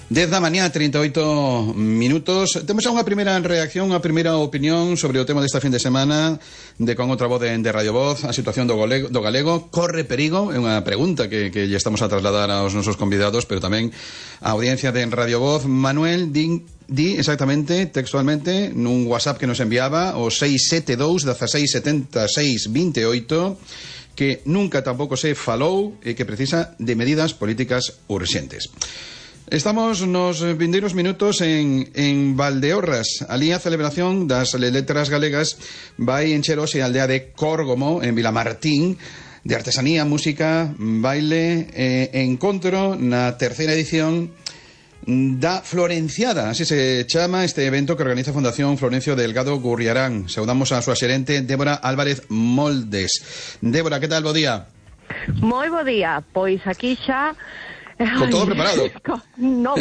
10 da mañá, 38 minutos. Temos unha primeira reacción, unha primeira opinión sobre o tema desta fin de semana de Con outra voz de Radio Voz, a situación do galego. Corre perigo? É unha pregunta que lle estamos a trasladar aos nosos convidados, pero tamén a audiencia de Radio Voz. Manuel, di exactamente, textualmente, nun WhatsApp que nos enviaba o 672 16 76 28, que nunca tampouco se falou e que precisa de medidas políticas urxentes. Estamos nos vindeiros minutos en Valdeorras. Alí a celebración das letras galegas vai encher hoxe a aldea de Córgomo, en Vilamartín, de artesanía, música, baile e encontro na terceira edición da Florenciada, así se chama este evento que organiza a Fundación Florencio Delgado Gurriarán. Saudamos a súa xerente Débora Álvarez Moldes. Débora, que tal, bo día? Moi bo día, pois aquí xa con todo preparado. Non.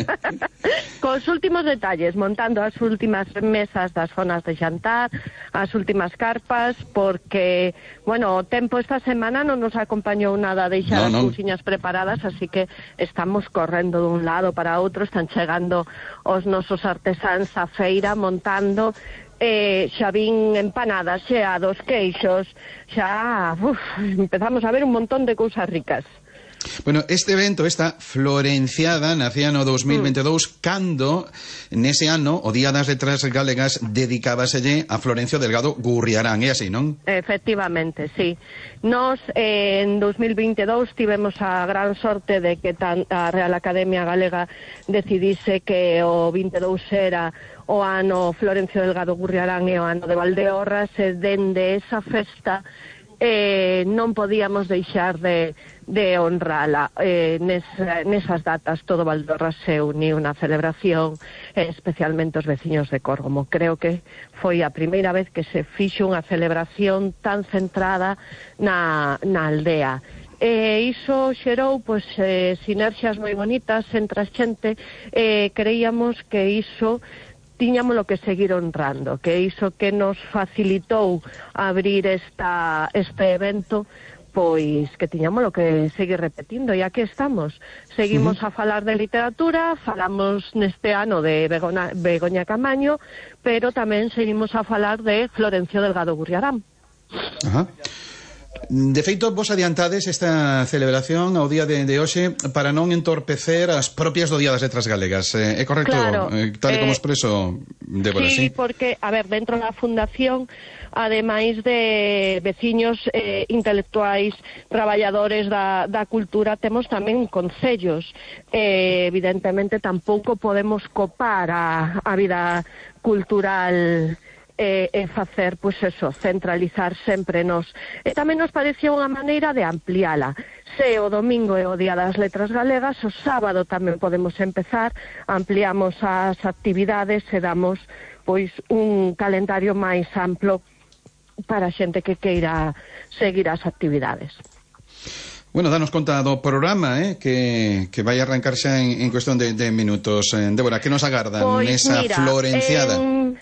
Cos últimos detalles, montando as últimas mesas das zonas de xantar, as últimas carpas, porque, bueno, o tempo esta semana non nos acompañou nada a deixar as cousiñas preparadas, así que estamos correndo dun lado para outro, están chegando os nosos artesáns á feira montando. Xa vin empanadas, xeados, queixos, xa empezamos a ver un montón de cousas ricas. Bueno, este evento, esta Florenciada, nacía no 2022, cando, nese ano, o Día das Letras Galegas dedicábaselle a Florencio Delgado Gurriarán, é así, non? Efectivamente, sí. Nos, en 2022, tivemos a gran sorte de que a Real Academia Galega decidise que o 22 era o ano Florencio Delgado Gurriarán e o ano de Valdeorras, e dende esa festa non podíamos deixar de honrala. Nesas datas todo Valdeorras se uniu na celebración, especialmente os veciños de Córgomo. Creo que foi a primeira vez que se fixo unha celebración tan centrada na aldea. Iso xerou sinerxias moi bonitas entre a xente. Creíamos que iso tiñamos que seguir honrando, que iso que nos facilitou abrir este evento, pois que tiñamos que seguir repetindo, e aquí estamos. Seguimos a falar de literatura, falamos neste ano de Begoña Camaño, pero tamén seguimos a falar de Florencio Delgado Gurriarán. Ajá. De feito, vos adiantades esta celebración ao día de hoxe para non entorpecer as propias do Día das Letras Galegas. É correcto? Claro. Tal e como expreso, Débora, sí, porque, a ver, dentro da Fundación, ademais de veciños intelectuais, traballadores da cultura, temos tamén concellos. Evidentemente, tampouco podemos copar a vida cultural e facer, pois eso, centralizar sempre nos. E tamén nos parecía unha maneira de ampliala. Se o domingo é o Día das Letras Galegas, o sábado tamén podemos empezar, ampliamos as actividades e damos, pois, un calendario máis amplo para a xente que queira seguir as actividades. Bueno, danos conta do programa, que vai arrancar xa en cuestión de minutos. Débora, que nos agardan nesa Florenciada?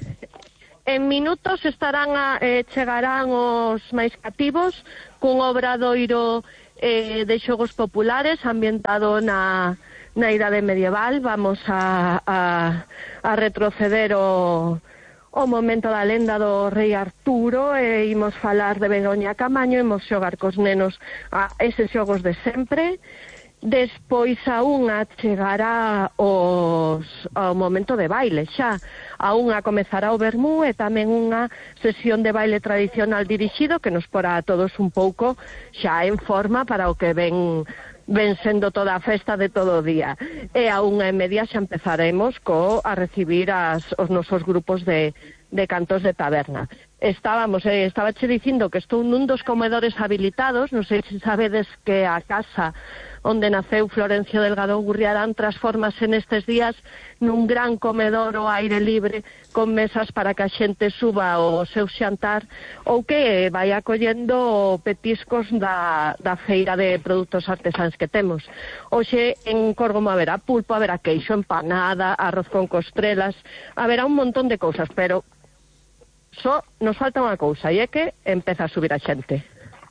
En minutos chegarán os máis cativos cun obradoiro de xogos populares ambientado na idade medieval. Vamos a retroceder o momento da lenda do rei Arturo, e imos falar de Begoña Camaño, imos xogar cos nenos a eses xogos de sempre. Despois a unha chegará ao momento de baile xa. A unha comezará o vermú e tamén unha sesión de baile tradicional dirixido que nos porá a todos un pouco xa en forma para o que ven sendo toda a festa de todo o día. E a 1:30 xa empezaremos a recibir os nosos grupos de cantos de taberna. Estabache dicindo que estou nun dos comedores habilitados. Non sei se sabedes que a casa onde naceu Florencio Delgado Gurriarán transformase nestes días nun gran comedor ao aire libre con mesas para que a xente suba o seu xantar ou que vai acollendo petiscos da feira de produtos artesáns que temos. Hoxe en Córgomo haberá pulpo, haberá queixo, empanada, arroz con costrelas, haberá un montón de cousas, pero só nos falta unha cousa, e é que empeza a subir a xente.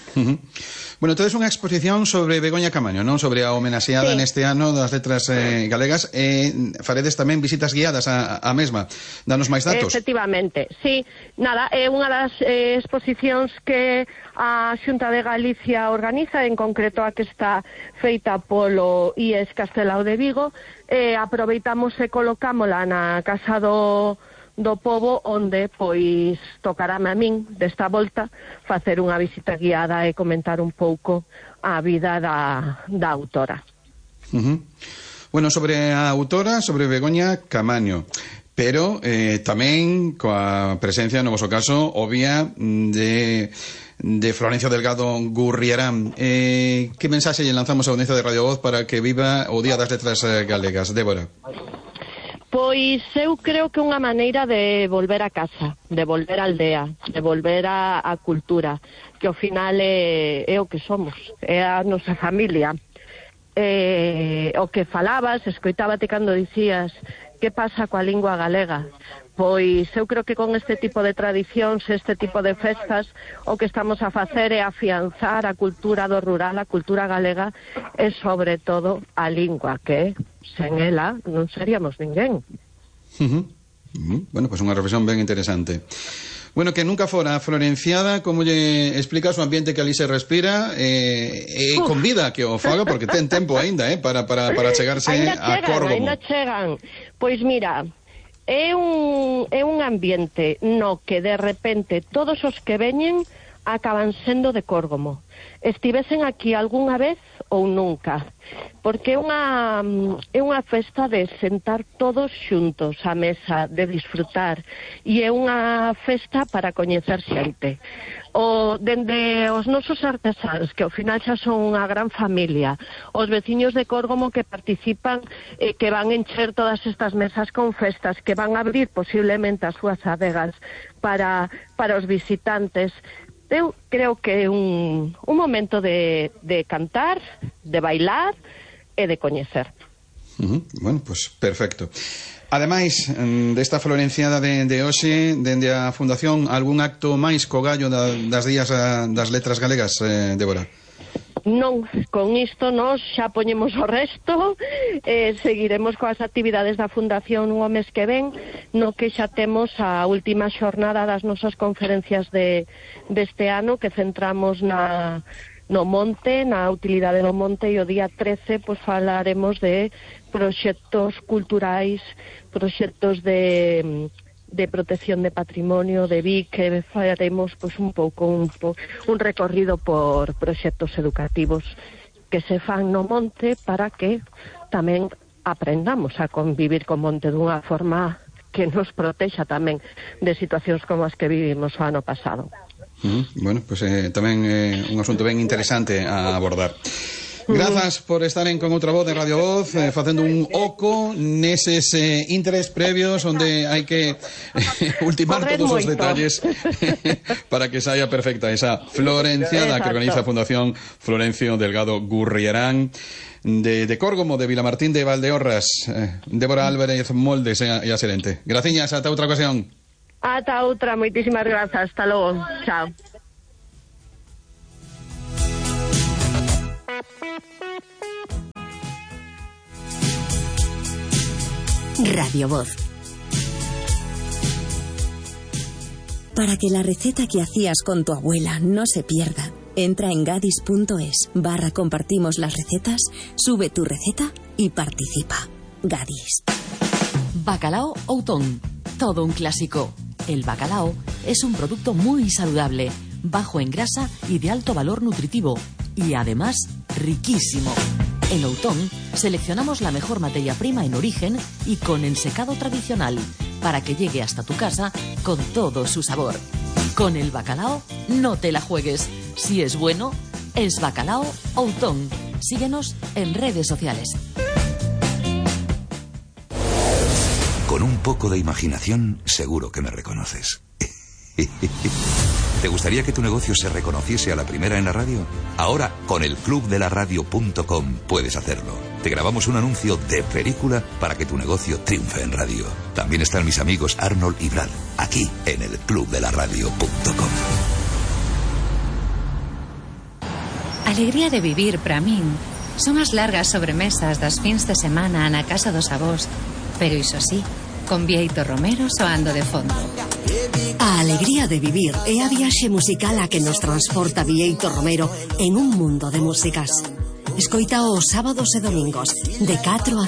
Bueno, entonces unha exposición sobre Begoña Camaño, non? Sobre a homenaxeada neste ano das letras galegas. Faredes tamén visitas guiadas a mesma. Danos máis datos. Efectivamente, sí. Nada, é unha das exposicións que a Xunta de Galicia organiza, en concreto a que está feita polo IES Castelao de Vigo. Aproveitamos e colocámola na Casa do Pobo, onde, pois, tocarame a min, desta volta, facer unha visita guiada e comentar un pouco a vida da autora. Bueno, sobre a autora, sobre Begoña Camaño, pero tamén coa presencia, no voso caso, obvia, de Florencio Delgado Gurriarán. Que mensaxe lle lanzamos a audiencia de Radio Voz para que viva o Día das Letras Galegas? Débora. Pois eu creo que unha maneira de volver a casa, de volver á aldea, de volver a cultura, que ao final é o que somos, é a nosa familia. O que falabas, escoitábate cando dicías que pasa coa lingua galega. Pois eu creo que con este tipo de tradicións, este tipo de festas, o que estamos a facer é afianzar a cultura do rural, a cultura galega, e sobre todo a lingua, que sen ela non seríamos ninguén. Bueno, pois unha reflexión ben interesante. Bueno, que nunca fora Florenciada, como lle explicas o ambiente que ali se respira, convida que o faga, porque ten tempo aínda, para chegarse a Córgomo. Ainda chegan. Pois mira, é un ambiente no que de repente todos os que veñen acaban sendo de Córgomo. Estivesen aquí algunha vez ou nunca, porque é unha festa de sentar todos xuntos á mesa, de disfrutar, e é unha festa para coñecer xente. Dende os nosos artesáns, que ao final xa son unha gran familia, os veciños de Córgomo que participan, que van encher todas estas mesas con festas, que van a abrir posiblemente as súas adegas para os visitantes. Eu creo que é un momento de cantar, de bailar e de coñecer. Bueno, pues perfecto. Ademais desta Florenciada de hoxe, dende a Fundación, algún acto máis co gallo das días das letras galegas, Débora? Non, con isto nós xa poñemos o resto, seguiremos coas actividades da Fundación o mes que ven, no que xa temos a última xornada das nosas conferencias deste ano, que centramos no monte, na utilidade do monte, e o día 13 pois falaremos de proxectos culturais, proxectos de protección de patrimonio, de BIC, que faremos pois un pouco un recorrido por proxectos educativos que se fan no monte para que tamén aprendamos a convivir co monte dunha forma que nos protexa tamén de situacións como as que vivimos o ano pasado. Bueno, pues tamén un asunto ben interesante a abordar. Grazas por estaren con outra voz de Radio Voz, facendo un oco neses interes previos onde hai que ultimar todos os detalles para que saia perfecta esa Florenciada que organiza a Fundación Florencio Delgado Gurriarán de Córgomo, de Vilamartín de Valdeorras. Débora Álvarez Moldes e a xerente. Graciñas, ata outra ocasión. Ata outra, moitísimas grazas. Hasta logo. Chao. Radio Voz. Para que la receta que hacías con tu abuela no se pierda, entra en gadis.es/compartimos las recetas, sube tu receta y participa. Gadis. Bacalao Outón, todo un clásico. El bacalao es un producto muy saludable, bajo en grasa y de alto valor nutritivo, y además riquísimo. En Outón seleccionamos la mejor materia prima en origen y con ensecado tradicional para que llegue hasta tu casa con todo su sabor. Con el bacalao no te la juegues. Si es bueno, es Bacalao Outón. Síguenos en redes sociales. Con un poco de imaginación, seguro que me reconoces. ¿Te gustaría que tu negocio se reconociese a la primera en la radio? Ahora, con el clubdelaradio.com puedes hacerlo. Te grabamos un anuncio de película para que tu negocio triunfe en radio. También están mis amigos Arnold y Brad, aquí en el clubdelaradio.com. alegría de vivir para min son as largas sobremesas das fins de semana na casa dos avós, pero iso sí, con Bieito Romero soando de fondo. A alegría de vivir é a viaxe musical a que nos transporta Bieito Romero en un mundo de músicas. Escoita os sábados e domingos de 4 a